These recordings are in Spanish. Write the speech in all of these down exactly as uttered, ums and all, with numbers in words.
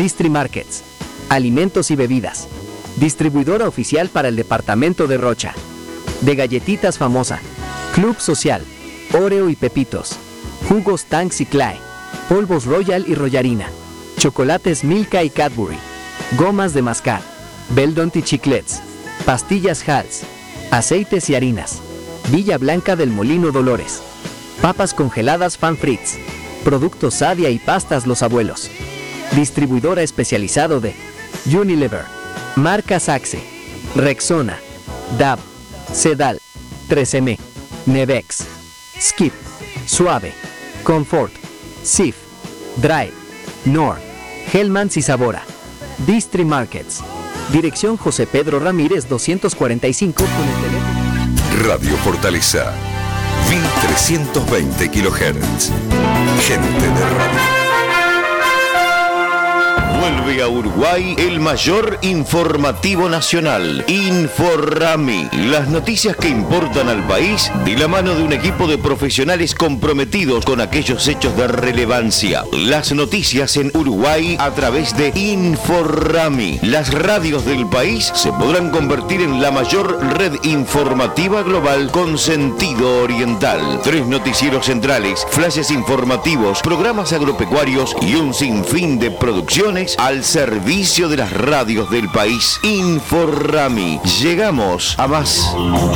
Distri Markets, alimentos y bebidas. Distribuidora oficial para el departamento de Rocha. De galletitas famosa, Club Social, Oreo y Pepitos. Jugos Tanks y Clay. Polvos Royal y Royarina. Chocolates Milka y Cadbury. Gomas de mascar. Beldont y Chiclets. Pastillas Hals. Aceites y harinas. Villa Blanca del Molino Dolores. Papas congeladas Fan Fritz. Productos Sadia y pastas Los Abuelos. Distribuidora especializado de Unilever. Marcas Axe. Rexona. D A B. Sedal. tres eme. Nevex. Skip. Suave. Comfort. Sif. Drive. Nor. Hellmann's y Sabora. Distri Markets. Dirección José Pedro Ramírez doscientos cuarenta y cinco con el teléfono. Radio Fortaleza. mil trescientos veinte kilohertz. Gente de radio. Vuelve a Uruguay el mayor informativo nacional, Inforrami. Las noticias que importan al país de la mano de un equipo de profesionales comprometidos con aquellos hechos de relevancia. Las noticias en Uruguay a través de Inforrami. Las radios del país se podrán convertir en la mayor red informativa global con sentido oriental. Tres noticieros centrales, flashes informativos, programas agropecuarios y un sinfín de producciones al servicio de las radios del país. Inforrami. Llegamos a más.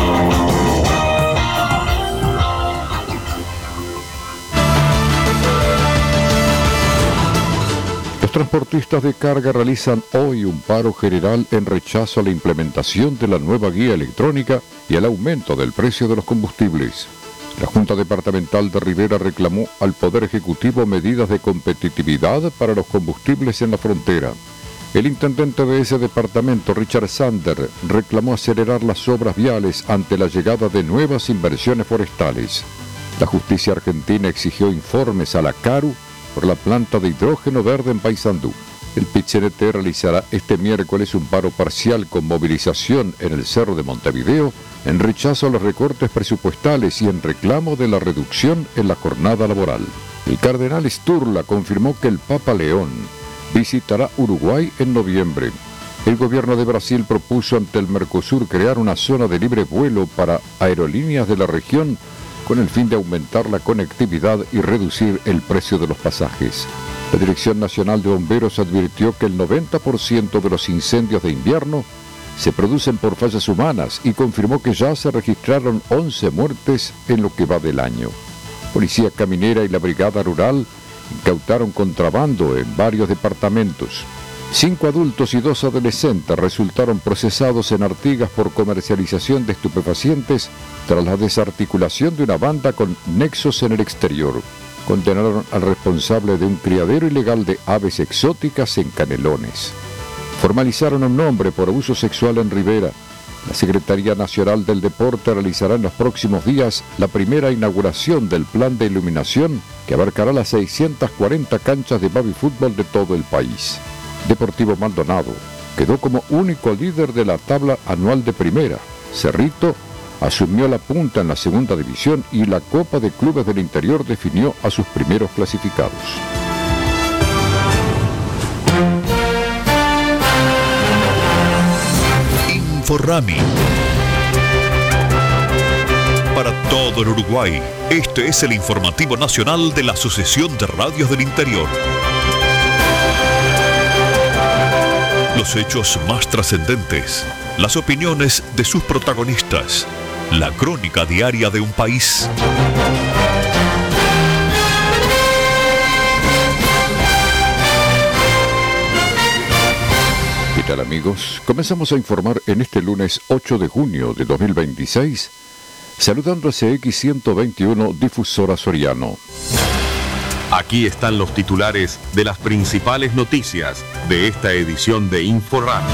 Los transportistas de carga realizan hoy un paro general en rechazo a la implementación de la nueva guía electrónica y al aumento del precio de los combustibles. La Junta Departamental de Rivera reclamó al Poder Ejecutivo medidas de competitividad para los combustibles en la frontera. El intendente de ese departamento, Richard Sander, reclamó acelerar las obras viales ante la llegada de nuevas inversiones forestales. La justicia argentina exigió informes a la CARU por la planta de hidrógeno verde en Paysandú. El P I C N T realizará este miércoles un paro parcial con movilización en el Cerro de Montevideo en rechazo a los recortes presupuestales y en reclamo de la reducción en la jornada laboral. El cardenal Sturla confirmó que el Papa León visitará Uruguay en noviembre. El gobierno de Brasil propuso ante el Mercosur crear una zona de libre vuelo para aerolíneas de la región con el fin de aumentar la conectividad y reducir el precio de los pasajes. La Dirección Nacional de Bomberos advirtió que el noventa por ciento de los incendios de invierno se producen por fallas humanas y confirmó que ya se registraron once muertes en lo que va del año. Policía Caminera y la Brigada Rural incautaron contrabando en varios departamentos. Cinco adultos y dos adolescentes resultaron procesados en Artigas por comercialización de estupefacientes tras la desarticulación de una banda con nexos en el exterior. Condenaron al responsable de un criadero ilegal de aves exóticas en Canelones. Formalizaron un nombre por abuso sexual en Rivera. La Secretaría Nacional del Deporte realizará en los próximos días la primera inauguración del plan de iluminación que abarcará las seiscientas cuarenta canchas de baby fútbol de todo el país. Deportivo Maldonado quedó como único líder de la tabla anual de primera. Cerrito asumió la punta en la segunda división y la Copa de Clubes del Interior definió a sus primeros clasificados. Inforrami. Para todo el Uruguay, este es el informativo nacional de la Asociación de Radios del Interior. Los hechos más trascendentes, las opiniones de sus protagonistas, la crónica diaria de un país. ¿Qué tal, amigos? Comenzamos a informar en este lunes ocho de junio de dos mil veintiséis, saludando a C X ciento veintiuno Difusora Soriano. Aquí están los titulares de las principales noticias de esta edición de Inforrami.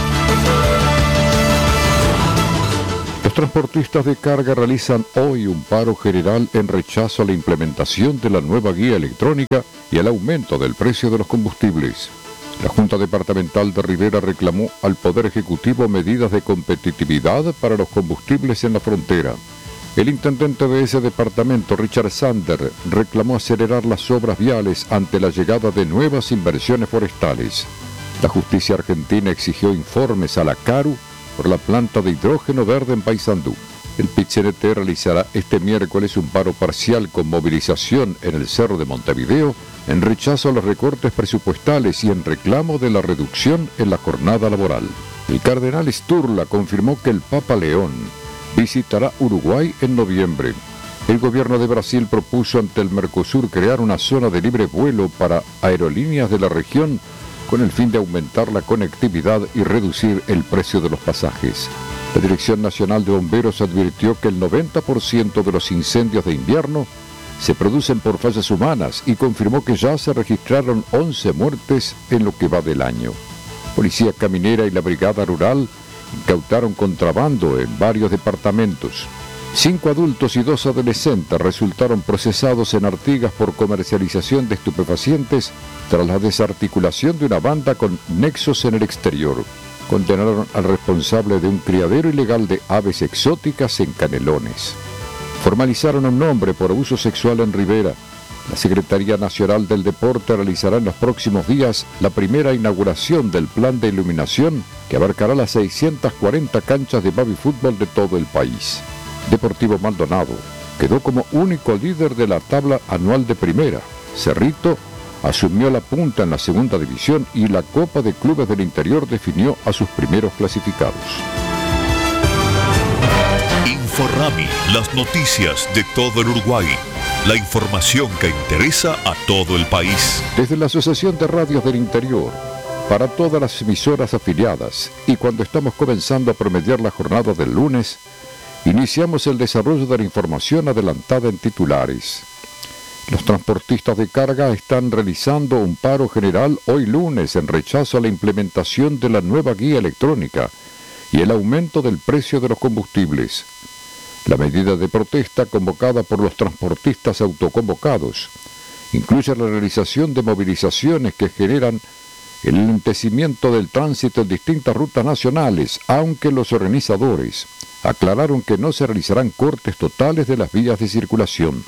Los transportistas de carga realizan hoy un paro general en rechazo a la implementación de la nueva guía electrónica y al aumento del precio de los combustibles. La Junta Departamental de Rivera reclamó al Poder Ejecutivo medidas de competitividad para los combustibles en la frontera. El intendente de ese departamento, Richard Sander, reclamó acelerar las obras viales ante la llegada de nuevas inversiones forestales. La justicia argentina exigió informes a la CARU por la planta de hidrógeno verde en Paysandú. El P I T C N T realizará este miércoles un paro parcial con movilización en el Cerro de Montevideo en rechazo a los recortes presupuestales y en reclamo de la reducción en la jornada laboral. El cardenal Sturla confirmó que el Papa León visitará Uruguay en noviembre. El gobierno de Brasil propuso ante el Mercosur crear una zona de libre vuelo para aerolíneas de la región con el fin de aumentar la conectividad y reducir el precio de los pasajes. La Dirección Nacional de Bomberos advirtió que el noventa por ciento de los incendios de invierno se producen por fallas humanas y confirmó que ya se registraron once muertes en lo que va del año. Policía Caminera y la Brigada Rural incautaron contrabando en varios departamentos. Cinco adultos y dos adolescentes resultaron procesados en Artigas por comercialización de estupefacientes tras la desarticulación de una banda con nexos en el exterior. Condenaron al responsable de un criadero ilegal de aves exóticas en Canelones. Formalizaron un nombre por abuso sexual en Rivera. La Secretaría Nacional del Deporte realizará en los próximos días la primera inauguración del plan de iluminación que abarcará las seiscientas cuarenta canchas de baby fútbol de todo el país. Deportivo Maldonado quedó como único líder de la tabla anual de primera. Cerrito asumió la punta en la segunda división y la Copa de Clubes del Interior definió a sus primeros clasificados. Inforrami, las noticias de todo el Uruguay. La información que interesa a todo el país. Desde la Asociación de Radios del Interior, para todas las emisoras afiliadas, y cuando estamos comenzando a promediar la jornada del lunes, iniciamos el desarrollo de la información adelantada en titulares. Los transportistas de carga están realizando un paro general hoy lunes en rechazo a la implementación de la nueva guía electrónica y el aumento del precio de los combustibles. La medida de protesta convocada por los transportistas autoconvocados incluye la realización de movilizaciones que generan el enlentecimiento del tránsito en distintas rutas nacionales, aunque los organizadores aclararon que no se realizarán cortes totales de las vías de circulación.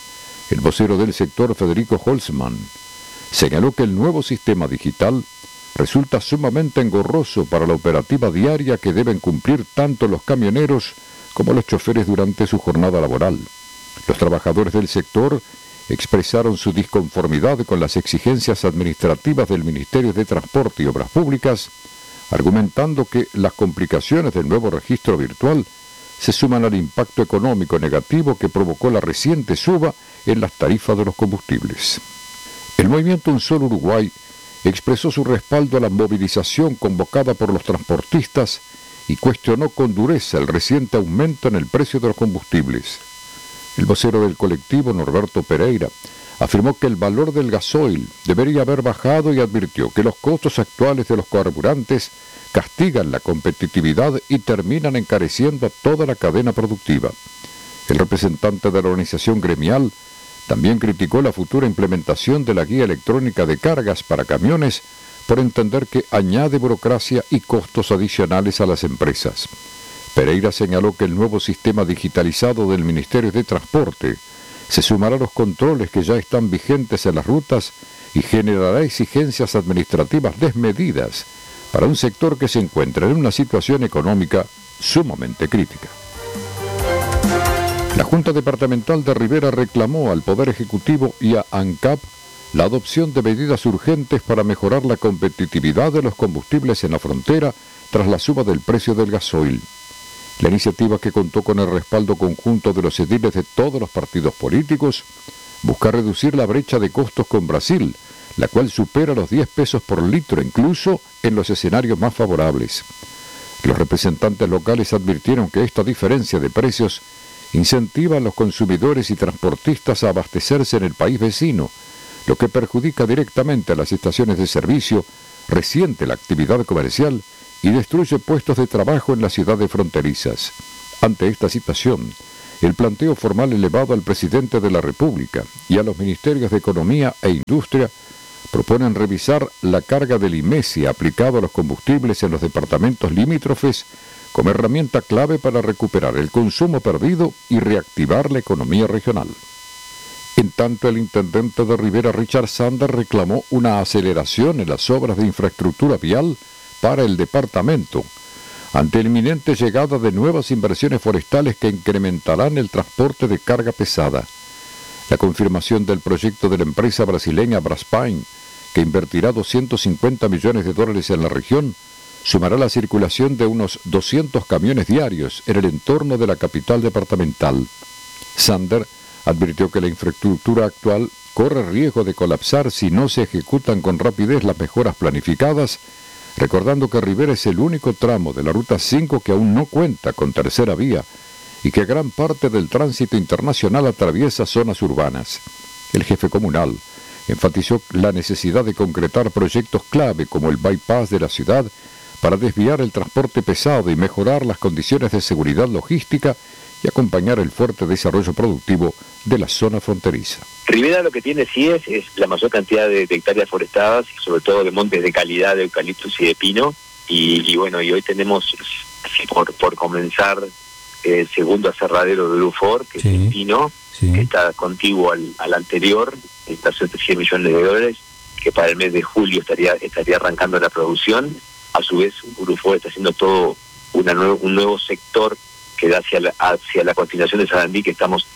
El vocero del sector, Federico Holzman, señaló que el nuevo sistema digital resulta sumamente engorroso para la operativa diaria que deben cumplir tanto los camioneros como los choferes durante su jornada laboral. Los trabajadores del sector expresaron su disconformidad con las exigencias administrativas del Ministerio de Transporte y Obras Públicas, argumentando que las complicaciones del nuevo registro virtual se suman al impacto económico negativo que provocó la reciente suba en las tarifas de los combustibles. El movimiento Un Solo Uruguay expresó su respaldo a la movilización convocada por los transportistas y cuestionó con dureza el reciente aumento en el precio de los combustibles. El vocero del colectivo, Norberto Pereira, afirmó que el valor del gasoil debería haber bajado y advirtió que los costos actuales de los carburantes castigan la competitividad y terminan encareciendo a toda la cadena productiva. El representante de la organización gremial también criticó la futura implementación de la guía electrónica de cargas para camiones por entender que añade burocracia y costos adicionales a las empresas. Pereira señaló que el nuevo sistema digitalizado del Ministerio de Transporte se sumará a los controles que ya están vigentes en las rutas y generará exigencias administrativas desmedidas para un sector que se encuentra en una situación económica sumamente crítica. La Junta Departamental de Rivera reclamó al Poder Ejecutivo y a ANCAP la adopción de medidas urgentes para mejorar la competitividad de los combustibles en la frontera tras la suba del precio del gasoil. La iniciativa, que contó con el respaldo conjunto de los ediles de todos los partidos políticos, busca reducir la brecha de costos con Brasil, la cual supera los diez pesos por litro, incluso en los escenarios más favorables. Los representantes locales advirtieron que esta diferencia de precios incentiva a los consumidores y transportistas a abastecerse en el país vecino, lo que perjudica directamente a las estaciones de servicio, resiente la actividad comercial y destruye puestos de trabajo en las ciudades fronterizas. Ante esta situación, el planteo formal elevado al presidente de la República y a los ministerios de Economía e Industria proponen revisar la carga del IMESI aplicado a los combustibles en los departamentos limítrofes como herramienta clave para recuperar el consumo perdido y reactivar la economía regional. En tanto, el intendente de Rivera, Richard Sander, reclamó una aceleración en las obras de infraestructura vial para el departamento, ante la inminente llegada de nuevas inversiones forestales que incrementarán el transporte de carga pesada. La confirmación del proyecto de la empresa brasileña Braspain, que invertirá doscientos cincuenta millones de dólares en la región, sumará la circulación de unos doscientos camiones diarios en el entorno de la capital departamental. Sander advirtió que la infraestructura actual corre riesgo de colapsar si no se ejecutan con rapidez las mejoras planificadas, recordando que Rivera es el único tramo de la Ruta cinco que aún no cuenta con tercera vía y que gran parte del tránsito internacional atraviesa zonas urbanas. El jefe comunal enfatizó la necesidad de concretar proyectos clave como el bypass de la ciudad para desviar el transporte pesado y mejorar las condiciones de seguridad logística y acompañar el fuerte desarrollo productivo de la zona fronteriza. Rivera lo que tiene sí es, es la mayor cantidad de, de hectáreas forestadas y sobre todo de montes de calidad de eucaliptus y de pino, y, y bueno, y hoy tenemos por, por comenzar el segundo aserradero de Urufor, que sí, es el pino, sí, que está contiguo al, al anterior, está cerca de cien millones de dólares, que para el mes de julio estaría estaría arrancando la producción. A su vez, Urufor está haciendo todo una nuevo, un nuevo sector que da hacia la, hacia la continuación de Sarandí, que estamos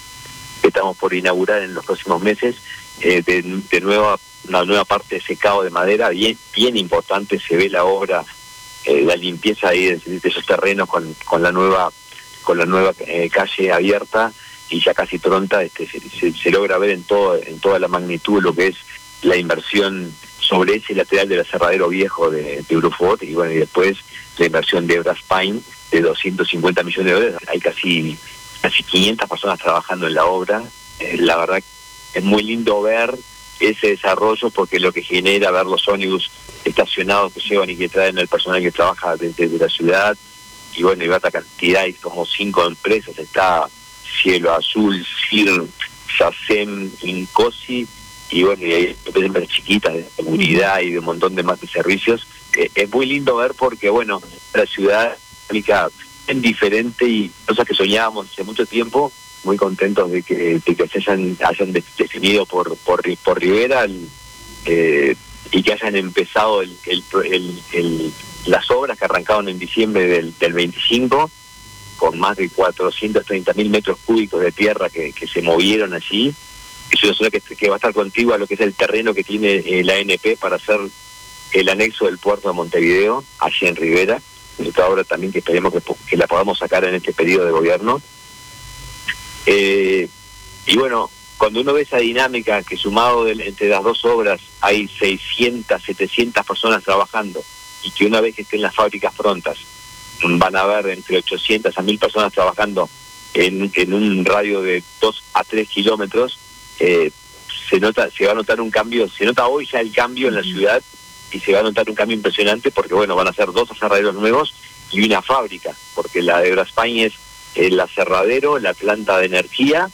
que estamos por inaugurar en los próximos meses, eh, de, de nueva una nueva parte de secado de madera, bien bien importante. Se ve la obra, eh, la limpieza ahí de, de esos terrenos con, con la nueva con la nueva eh, calle abierta, y ya casi pronta este, se, se, se logra ver en todo en toda la magnitud lo que es la inversión sobre ese lateral del aserradero viejo de, de Urufor, y bueno, y después la inversión de Braspain de doscientos cincuenta millones de dólares. Hay casi casi quinientas personas trabajando en la obra. Eh, la verdad es muy lindo ver ese desarrollo, porque lo que genera ver los ómnibus estacionados que llevan y que traen el personal que trabaja desde, desde la ciudad, y bueno, y otra cantidad, hay como cinco empresas, está Cielo Azul, C I R, SACEM, Incosi, y bueno, y hay empresas chiquitas de seguridad y de un montón de más de servicios. Eh, es muy lindo ver porque, bueno, la ciudad aplica en diferente y cosas que soñábamos hace mucho tiempo. Muy contentos de que, de que se hayan, hayan definido por por, por Rivera el, eh, y que hayan empezado el, el, el, el, las obras que arrancaron en diciembre del, del veinticinco, con más de cuatrocientos treinta mil metros cúbicos de tierra que, que se movieron allí. Es una zona que, que va a estar contigua a lo que es el terreno que tiene eh, la A N P para hacer el anexo del puerto de Montevideo, allí en Rivera. Es otra obra también que esperemos que, que la podamos sacar en este periodo de gobierno. Eh, y bueno, cuando uno ve esa dinámica, que sumado de, entre las dos obras hay seiscientas, setecientas personas trabajando, y que una vez que estén las fábricas prontas van a haber entre ochocientas a mil personas trabajando en, en un radio de dos a tres kilómetros, eh, se nota, se va a notar un cambio, se nota hoy ya el cambio en la ciudad, y se va a notar un cambio impresionante, porque bueno, van a ser dos aserraderos nuevos y una fábrica, porque la de Braspain es el aserradero, la planta de energía,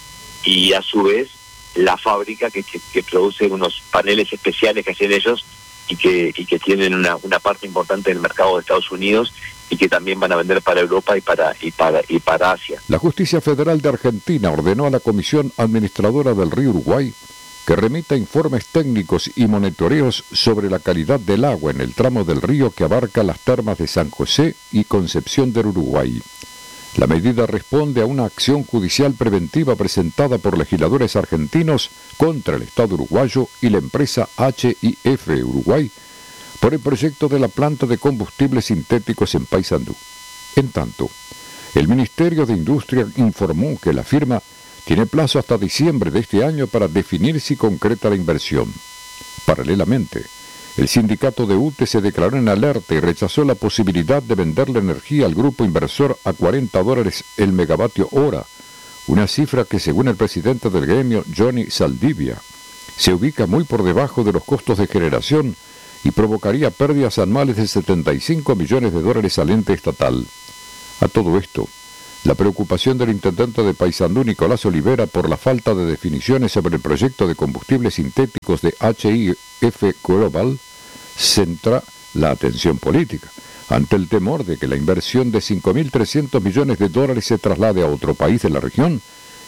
y a su vez la fábrica que, que, que produce unos paneles especiales que hacen ellos, y que y que tienen una, una parte importante del mercado de Estados Unidos, y que también van a vender para Europa y para y para y para Asia. La Justicia Federal de Argentina ordenó a la Comisión Administradora del Río Uruguay que remita informes técnicos y monitoreos sobre la calidad del agua en el tramo del río que abarca las termas de San José y Concepción del Uruguay. La medida responde a una acción judicial preventiva presentada por legisladores argentinos contra el Estado uruguayo y la empresa H I F Uruguay por el proyecto de la planta de combustibles sintéticos en Paysandú. En tanto, el Ministerio de Industria informó que la firma tiene plazo hasta diciembre de este año para definir si concreta la inversión. Paralelamente, el sindicato de U T E se declaró en alerta y rechazó la posibilidad de vender la energía al grupo inversor a cuarenta dólares el megavatio hora, una cifra que, según el presidente del gremio, Johnny Saldivia, se ubica muy por debajo de los costos de generación y provocaría pérdidas anuales de setenta y cinco millones de dólares al ente estatal. A todo esto, la preocupación del intendente de Paysandú, Nicolás Olivera, por la falta de definiciones sobre el proyecto de combustibles sintéticos de H I F Global centra la atención política, ante el temor de que la inversión de cinco mil trescientos millones de dólares se traslade a otro país de la región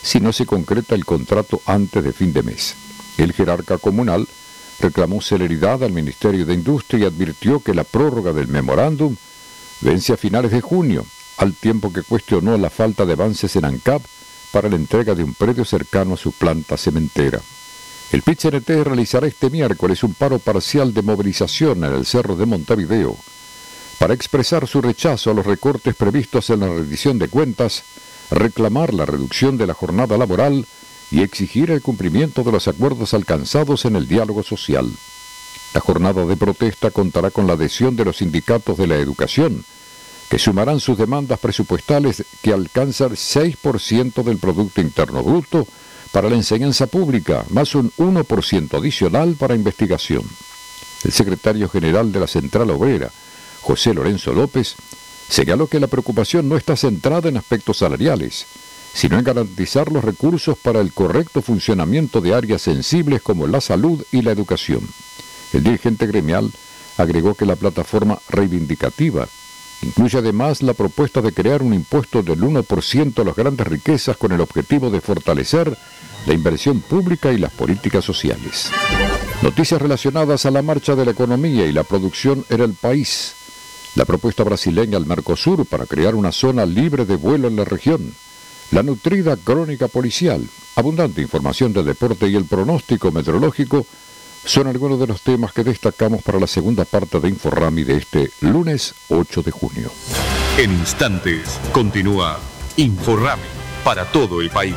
si no se concreta el contrato antes de fin de mes. El jerarca comunal reclamó celeridad al Ministerio de Industria y advirtió que la prórroga del memorándum vence a finales de junio, al tiempo que cuestionó la falta de avances en ANCAP para la entrega de un predio cercano a su planta cementera. El P I T C N T realizará este miércoles un paro parcial de movilización en el Cerro de Montevideo para expresar su rechazo a los recortes previstos en la rendición de cuentas, reclamar la reducción de la jornada laboral y exigir el cumplimiento de los acuerdos alcanzados en el diálogo social. La jornada de protesta contará con la adhesión de los sindicatos de la educación, que sumarán sus demandas presupuestales que alcanzan seis por ciento del Producto Interno Bruto para la enseñanza pública, más un uno por ciento adicional para investigación. El secretario general de la Central Obrera, José Lorenzo López, señaló que la preocupación no está centrada en aspectos salariales, sino en garantizar los recursos para el correcto funcionamiento de áreas sensibles como la salud y la educación. El dirigente gremial agregó que la plataforma reivindicativa incluye además la propuesta de crear un impuesto del uno por ciento a las grandes riquezas con el objetivo de fortalecer la inversión pública y las políticas sociales. Noticias relacionadas a la marcha de la economía y la producción en el país. La propuesta brasileña al Mercosur para crear una zona libre de vuelo en la región. La nutrida crónica policial, abundante información del deporte y el pronóstico meteorológico son algunos de los temas que destacamos para la segunda parte de Inforrami de este lunes ocho de junio. En instantes continúa Inforrami para todo el país.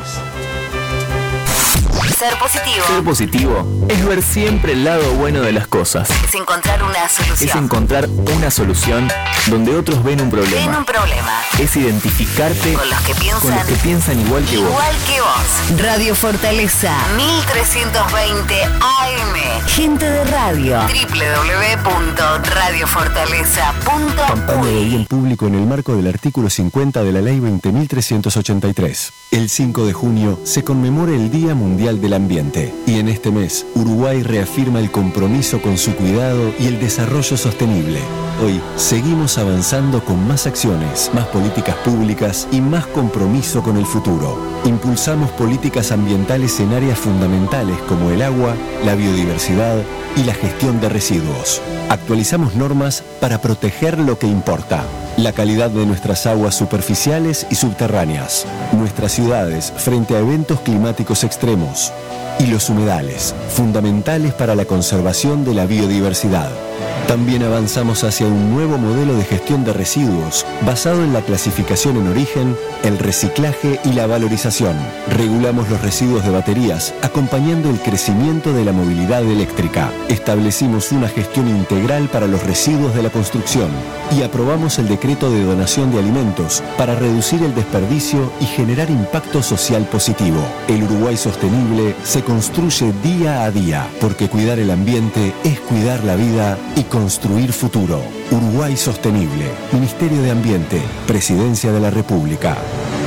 Ser positivo. Ser positivo es ver siempre el lado bueno de las cosas. Es encontrar una solución. Es encontrar una solución donde otros ven un problema. Ven un problema. Es identificarte con los que piensan, con los que piensan igual que igual vos. Igual que vos. Radio Fortaleza mil trescientos veinte A M. Gente de radio. doble u doble u doble u punto radio fortaleza punto uy. Campaña de bien público en el marco del artículo cincuenta de la Ley veinte mil trescientos ochenta y tres. El cinco de junio se conmemora el Día Mundial del Ambiente y en este mes Uruguay reafirma el compromiso con su cuidado y el desarrollo sostenible. Hoy seguimos avanzando con más acciones, más políticas públicas y más compromiso con el futuro. Impulsamos políticas ambientales en áreas fundamentales como el agua, la biodiversidad y la gestión de residuos. Actualizamos normas para proteger lo que importa: la calidad de nuestras aguas superficiales y subterráneas, nuestras ciudades frente a eventos climáticos extremos y los humedales, fundamentales para la conservación de la biodiversidad. También avanzamos hacia un nuevo modelo de gestión de residuos basado en la clasificación en origen, el reciclaje y la valorización. Regulamos los residuos de baterías, acompañando el crecimiento de la movilidad eléctrica. Establecimos una gestión integral para los residuos de la construcción y aprobamos el decreto de donación de alimentos para reducir el desperdicio y generar impacto social positivo. El Uruguay sostenible se construye día a día, porque cuidar el ambiente es cuidar la vida y construir futuro. Uruguay Sostenible, Ministerio de Ambiente, Presidencia de la República.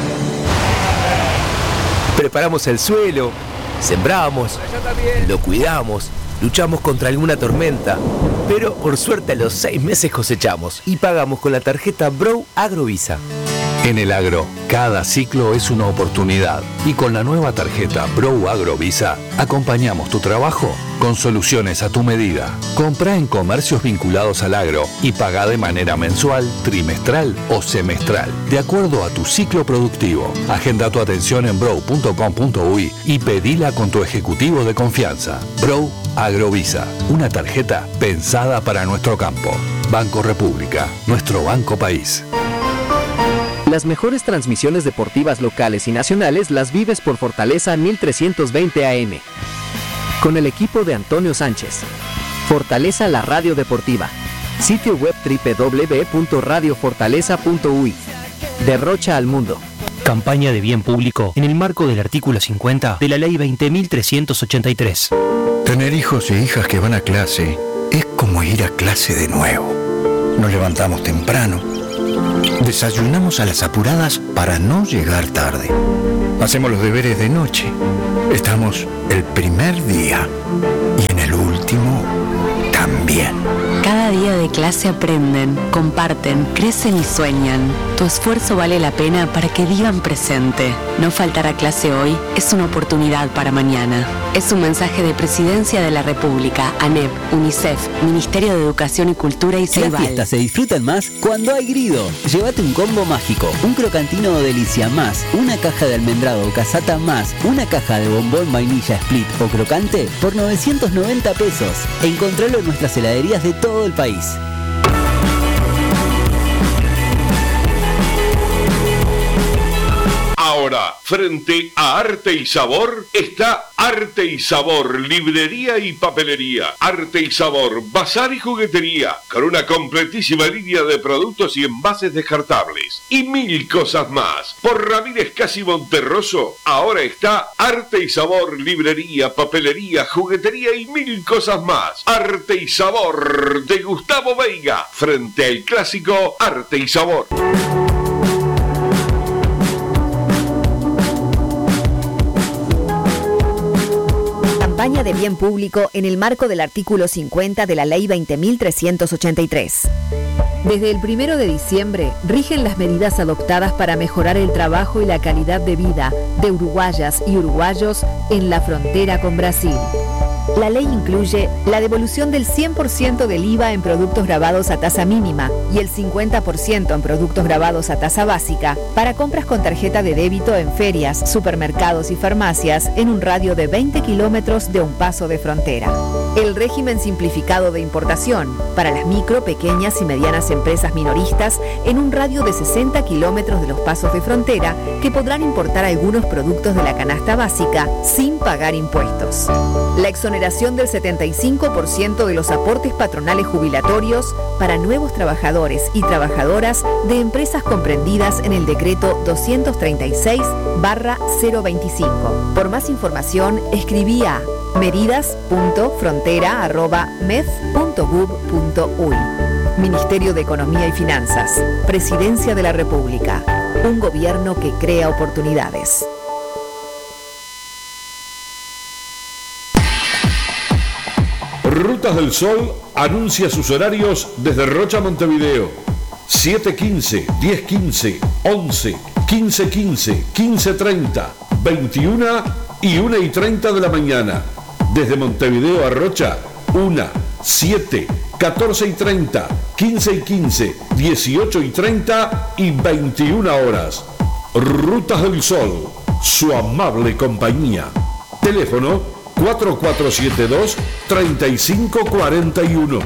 Preparamos el suelo, sembramos, lo cuidamos, luchamos contra alguna tormenta, pero por suerte a los seis meses cosechamos y pagamos con la tarjeta Bro Agrovisa. En el agro, cada ciclo es una oportunidad y con la nueva tarjeta Bro Agrovisa acompañamos tu trabajo con soluciones a tu medida. Comprá en comercios vinculados al agro y pagá de manera mensual, trimestral o semestral, de acuerdo a tu ciclo productivo. Agenda tu atención en bro punto com punto uy y pedila con tu ejecutivo de confianza. Bro Agrovisa, una tarjeta pensada para nuestro campo. Banco República, nuestro banco país. Las mejores transmisiones deportivas locales y nacionales las vives por Fortaleza mil trescientos veinte A M. Con el equipo de Antonio Sánchez. Fortaleza la radio deportiva. Sitio web doble u doble u doble u punto radio fortaleza punto uy. De Rocha al mundo. Campaña de bien público en el marco del artículo cincuenta de la Ley veinte mil trescientos ochenta y tres. Tener hijos e hijas que van a clase es como ir a clase de nuevo. Nos levantamos temprano. Desayunamos a las apuradas para no llegar tarde. Hacemos los deberes de noche. Estamos el primer día y en el último también. Cada día de clase aprenden, comparten, crecen y sueñan. Tu esfuerzo vale la pena para que digan presente. No faltar a clase hoy es una oportunidad para mañana. Es un mensaje de Presidencia de la República, ANEP, UNICEF, Ministerio de Educación y Cultura y Ceibal. Las fiestas se disfrutan más cuando hay Grido. Llévate un combo mágico, un crocantino o delicia más, una caja de almendrado o casata más, una caja de bombón vainilla split o crocante por novecientos noventa pesos. Encontralo en nuestras heladerías de todo el país. Ahora, frente a Arte y Sabor, está Arte y Sabor, librería y papelería. Arte y Sabor, bazar y juguetería, con una completísima línea de productos y envases descartables. Y mil cosas más. Por Ramírez Casi Monterroso, ahora está Arte y Sabor, librería, papelería, juguetería y mil cosas más. Arte y Sabor, de Gustavo Veiga, frente al clásico Arte y Sabor. Campaña de bien público en el marco del artículo cincuenta de la Ley veinte mil trescientos ochenta y tres. Desde el primero de diciembre rigen las medidas adoptadas para mejorar el trabajo y la calidad de vida de uruguayas y uruguayos en la frontera con Brasil. La ley incluye la devolución del cien por ciento del I V A en productos grabados a tasa mínima y el cincuenta por ciento en productos grabados a tasa básica para compras con tarjeta de débito en ferias, supermercados y farmacias en un radio de veinte kilómetros de un paso de frontera. El régimen simplificado de importación para las micro, pequeñas y medianas empresas minoristas en un radio de sesenta kilómetros de los pasos de frontera que podrán importar algunos productos de la canasta básica sin pagar impuestos. La exoneración del setenta y cinco por ciento de los aportes patronales jubilatorios para nuevos trabajadores y trabajadoras de empresas comprendidas en el decreto doscientos treinta y seis barra cero veinticinco. Por más información, escribí a medidas punto frontera arroba mef punto gov punto uy. Ministerio de Economía y Finanzas. Presidencia de la República. Un gobierno que crea oportunidades. Rutas del Sol anuncia sus horarios desde Rocha, Montevideo. siete quince, diez quince, once, quince quince, quince treinta, veintiuno y una y treinta de la mañana. Desde Montevideo a Rocha, una, siete, catorce y treinta, quince y quince, dieciocho y treinta y veintiuna horas. Rutas del Sol, su amable compañía. Teléfono cuatro cuatro siete dos, tres cinco cuatro uno.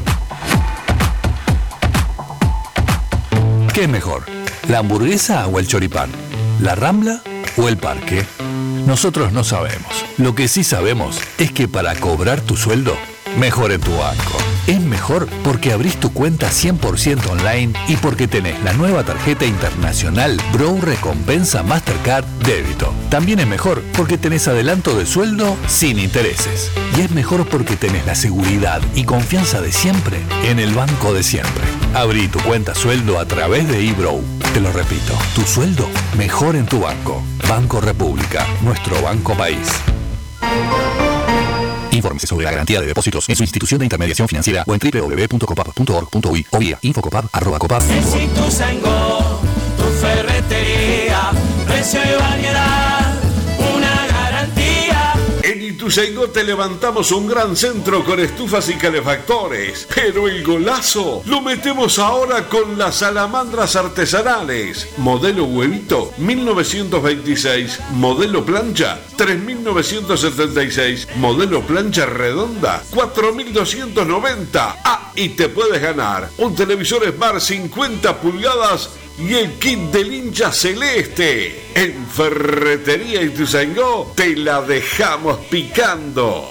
¿Qué es mejor? ¿La hamburguesa o el choripán? ¿La Rambla o el parque? Nosotros no sabemos. Lo que sí sabemos es que para cobrar tu sueldo, mejor en tu banco. Es mejor porque abrís tu cuenta cien por ciento online y porque tenés la nueva tarjeta internacional Bro Recompensa Mastercard Débito. También es mejor porque tenés adelanto de sueldo sin intereses. Y es mejor porque tenés la seguridad y confianza de siempre en el banco de siempre. Abrí tu cuenta sueldo a través de eBrow. Te lo repito, tu sueldo mejor en tu banco. Banco República, nuestro banco país. Infórmese sobre la garantía de depósitos en su institución de intermediación financiera o en doble u doble u doble u punto copap punto org punto uy o vía infocopap arroba copap punto org. En Ituzaingó, tu ferretería, precio y variedad, una garantía. En Ituzaingó te levantamos un gran centro con estufas y calefactores, pero el golazo lo metemos ahora con las salamandras artesanales. Modelo huevito, mil novecientos veintiséis. Modelo plancha, tres mil novecientos setenta y seis. Modelo plancha redonda, cuatro mil doscientos noventa. Ah, y te puedes ganar un televisor Smart cincuenta pulgadas y el kit del hincha celeste. En Ferretería Ituzaingó te la dejamos picando.